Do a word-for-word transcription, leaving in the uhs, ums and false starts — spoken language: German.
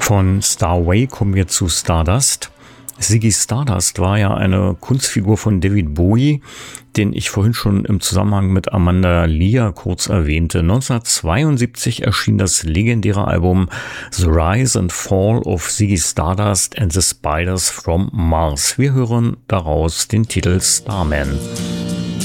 Von Starway kommen wir zu Stardust. Ziggy Stardust war ja eine Kunstfigur von David Bowie, den ich vorhin schon im Zusammenhang mit Amanda Lear kurz erwähnte. neunzehnhundertzweiundsiebzig erschien das legendäre Album The Rise and Fall of Ziggy Stardust and the Spiders from Mars. Wir hören daraus den Titel Starman.